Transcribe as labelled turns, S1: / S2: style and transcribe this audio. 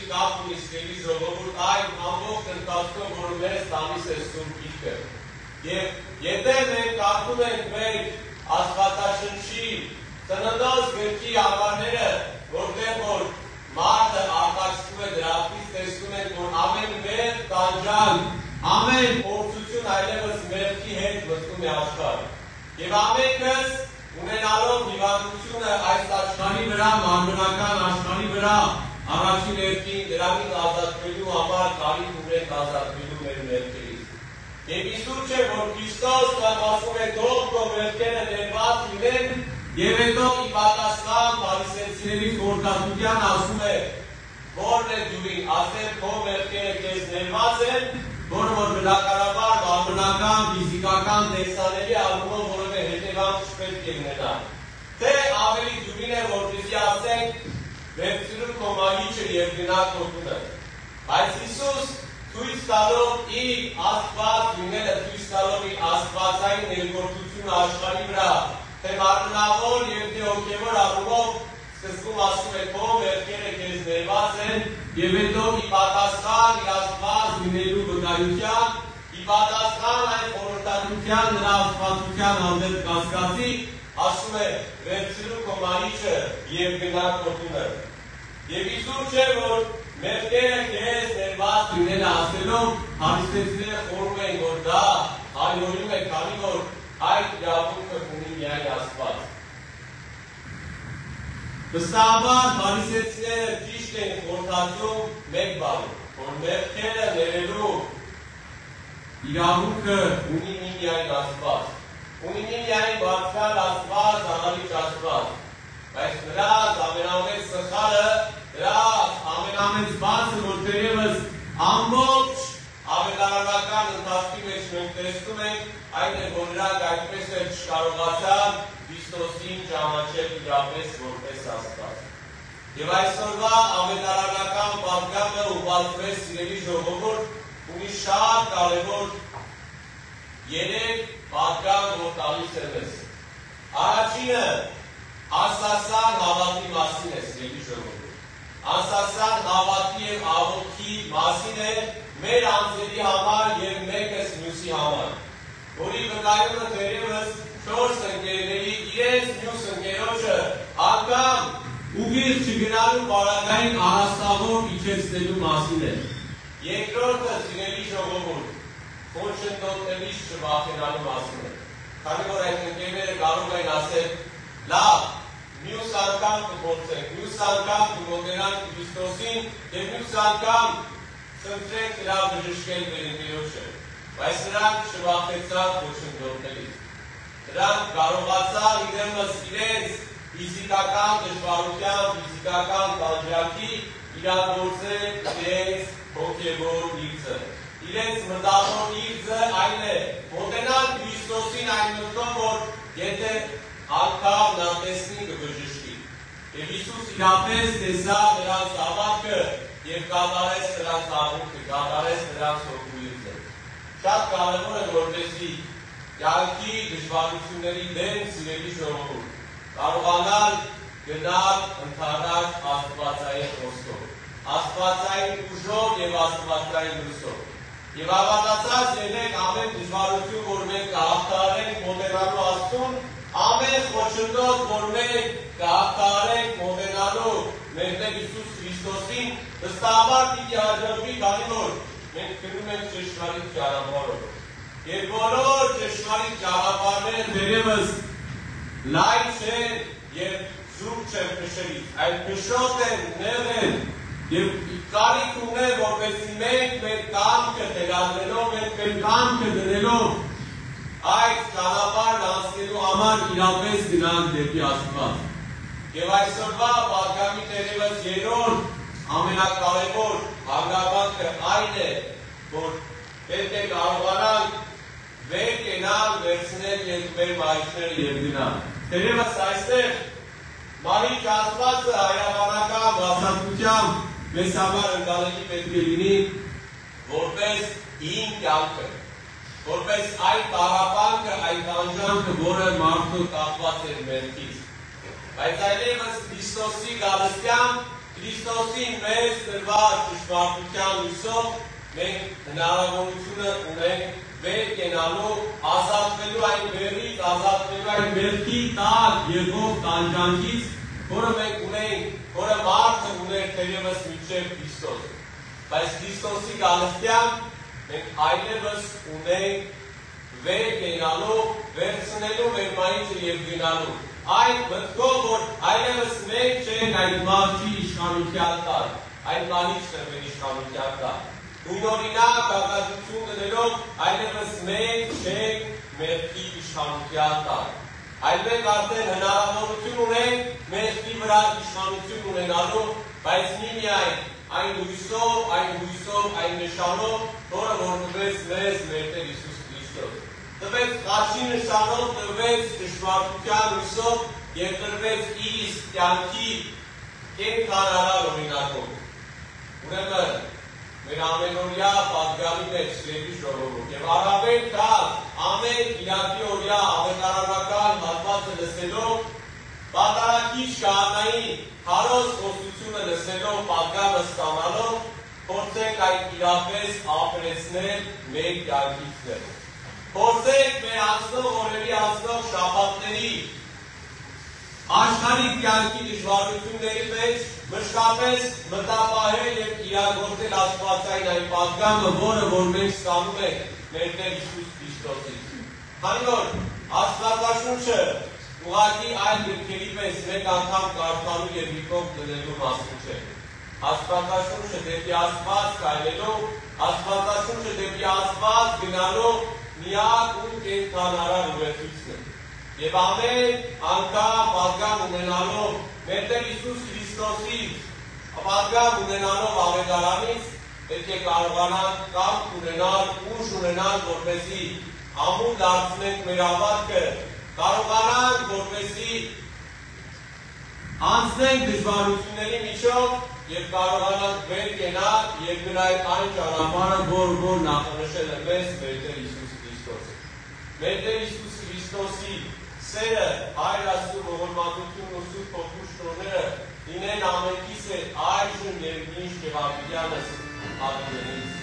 S1: կապ ունի ստելի ժողովուրդ այն ամբողջ ընթացքում, որ մեզ տալիս է Սուրբ Գիրքը։ Եվ եթե մենք կարդում ենք մեր Աստվածաշնչի ծննդոց գրքի համարները, որտեղ որ մարդը արտաքսվում է դրանից, տեսնում ենք, որ ամեն մեր տանջան, ամեն փորձություն այլևս մեղքի հետ մտնում է աշխարհ։ Եվ ամենքս ունենալով հիվանդությունը այս աշխարհի վրա, մարմնական աշխարհի վրա, առաջին հերթին դրանից ազատվելու համար կարիք ունենք ազատվելու մեր մեղքերից։ Եվ իսուր չէ, որ Քրիստոս ասում է թող քո մեղքերը ներված լինեն, եւ հետո ի պատասխան փարիսեցիների խորհրդատվության ասում է, որն է դուրին, ասել քո մեղքերը քեզ ներված են, որը որ բնականաբար մարմնական, ֆիզիկական, տեսանելի առումով որևէ հետևանք չպետք է ունենա։ Թե ավելի դուրին է, որպեսզի ասենք, վերցրու քո մահիճը եւ գնա քո տունը։ Բայց Հիսուս ցույց տալով իր Աստված լինելը, ցույց տալով իր աստվածային ներգործությունը աշխարհի վրա, թե մարմնավոր եւ թե հոգեվոր առումով սկզբում ասում է քո մեղքերը քեզ ներված են եւ հետո ի պատասխան իր Աստված լինելու վկայության, ի պատասխան այն խորհրդատվության նրա աստվածության հանդեպ կասկածի, ասում է վերցրու քո մահիճը եւ գնա քո տունը։ Եվ իսուր չէ, որ մեղքերը քեզ ներված լինելը ասելով, փարիսեցիները խորհում են, որ դա հայհոյում է, քանի որ այդ իրավունքը ունի միայն Աստված։ Վստահաբար փարիսեցիները ճիշտ են խորհրդածում մեկ բանի, որ մեղքերը ներելու իրավունքը ունի միայն Աստված։ Ունի միայն բարձրալ Աստված, աղալիչ Աստված։ Բայց դրանց ամենամեծ սխալը, դրանց ամենամեծ բացը, որ դերևս ամբողջ ավետարանական ընթացքի մեջ մենք տեսնում ենք, այն է, որ նրանք այդպես էլ չկարողացան Քրիստոսին ճանաչել իրապես որպես Աստված։ Եվ այսօրվա ավետարանական պատգամը ուղղված սիրելի ժողովուրդ ունի շատ կարևոր երեք պատգամ, որ տալիս է մեզ։ Առաջինը անսասան հավատի մասին է, սիրելի ժողովուրդ։ Անսասան հավատի եւ աղոթքի մասին է մեր անձերի համար եւ մեկս մյուսի համար, որի վկայումը դերևս 4 ընկերների իրենց մյուս ընկերոջը անգամ ուղիղ չգնալու պարագային առաստաղով իջեցնելու մասին է։ Երկրորդը, սիրելի ժողովուրդ, խոչընդոտելիս չվախենալու մասին է։ Քանի որ այդ ընկերները կարող են ասել, լավ, մյուս անգամ կփորձենք, մյուս անգամ կմոտենանք Քրիստոսին եւ մյուս անգամ խնդրենք նրա բժշկել մեր ընկերոջը, բայց նրանք չվախեցան խոչընդոտելիս։ Նրանք կարողացան իրենս իրենց ֆիզիկական դժվարության, ֆիզիկական տանջանքի իրագործել իրենց հոգևոր իրձը։ Իրենց մտավոր իրձը այն է, մոտենալ Քրիստոսին այն մտքով, որ եթե անգամ նա տեսնի կբժշկի։ Եվ Հիսուս իրապես տեսավ նրանց հավատքը եւ կատարեց նրանց աղոթքը, կատարեց նրանց հոգու իրձը։ Շատ կարևոր է, որպեսզի կյանքի դժվարությունների դեմ սիրելի ժողովուրդ կարողանալ գնալ ընդառաջ աստվածային խոսքով, աստվածային ուժով եւ աստվածային լույսով։ Եվ հավատացած եղեք ամեն դժվարություն, որ մենք կհաղթահարենք մոտենալու Աստծուն, ամեն խոչընդոտ, որ մենք կհաղթահարենք մոտենալու մեր Տեր Հիսուս Քրիստոսին, վստահաբար պիտի հաջողվի, քանի որ մենք գնում ենք ճշմարիտ ճանապարհով։ Եվ բոլոր ճշմարիտ ճանապարհները դերևս լայն չեն եւ զուրկ չեն քշերից, այլ քշոտ են, նեղ են եւ կարիք ունեն, որպեսզի մենք մեր կամքը տեղադրելով, մեր կամքը դնելով այդ ճանապարհն անցնելու համար իրապես գնանք դեպի Աստված։ Եվ այսօրվա պատգամի դերևս երրորդ ամենակարևոր հանգամանքը այն է, որ պետք է կարողանանք վեր կենալ, վերցնել եւ մեր մահիճները եւ գնալ։ Դերևս այստեղ մահիճ Աստվածը հայրաբանական բացատրությամբ մեզ համար ընկալելի պետք է լինի որպես հին կյանքը, որպես այն տառապանքը, այն տանջանքը, որը մարդու կապված էր մեղքից։ Բայց այլևս Քրիստոսի գալստյան Քրիստոսի մեզ տրված ճշմարտության լույսով մենք հնարավորությունը ունենք վեր կենալու, ազատվելու այն բեռից, ազատվելու այն բերքի տակ եղող տանջանքից, որը մենք ունենք, որը մարդը ուներ թերևս մինչև Քրիստոս։ Բայց Քրիստոսի գալստյան մենք այլևս ունենք վեր կենալու, վերցնելու մեր մայրը և գնալու։ Այդ մտքով, որ այլևս մենք չենք այդ մարդի իշխանության տակ, այդ մանիչն է մեր իշխանության տակ։ Նույնօրինակ հակադրություն դնելով այլևս մենք չենք մեղքի իշխանության տակ։ Այլ մենք արդեն հնարավորություն ունենք մեղքի վրա իշխանություն ունենալու, բայց միմիայն այն հույսով, այն նշանով, որը որ տվեց մեզ մեր Տեր Հիսուս Քրիստոս։ Տվեց խաչի նշանով, տվեց ճշմարտության հույսով և տրվեց իսկ կյանքի կենդանարար օրինակով։ Ուրեմն մեր ամենօրյա պատգամի մեջ սիրելի ժողովուրդ և առավել քան ամեն կիրակի օրյա ավետարանական հատվածը լսելով, պատարագիչ քահանային քարոզ խոստությունը լսելով, պատգամը ստանալով, փորձենք այդ իրապես ապրեցնել մեր կյանքից։ Փորձենք մեր անցնող օրերի, անցնող շաբաթների աշխարհիկ կյանքի դժվարությունների մեջ մշտապես մտապահել և իրագործել աստվածային այն պատգամը, որը որ մենք ստանում ենք մեր Տեր Հիսուս Քրիստոսից։ Քանի որ Աստվածաշունչը ուղղակի այլ գրքերի պես մեկ անգամ կարդալու և մի կողմ դնելու մասին չէ։ Աստվածաշունչը դեպի Աստված քայլելու, Աստվածաշունչը դեպի Աստված գնալու միակ ու կենդանարար ուղեցույցն է։ Եվ ամեն անգամ պատգամ ունենալով մեր Տեր Հիսուս Քրիստոսից, պատգամ ունենալով ավետարանից, պետք է կարողանանք կամք ունենալ, ուժ ունենալ, որպեսզի ամուր դարձնենք մեր ավարտքը, կարողանանք, որպեսզի անցնենք դժվարությունների միջով և կարողանանք վեր կենալ և գրել այն ճանապարհը, որ նախանշել է մեզ մեր Տեր Հիսուս Քրիստոսը։ Մեր Տեր Հիսուս Քրիստոսի սերը, Հայր Աստծու ողորմածությունն ու Սուրբ Հոգու շնորհները լինեն ամենքիս հետ այժմ և մինչ Գեհարդյանս ադինենից։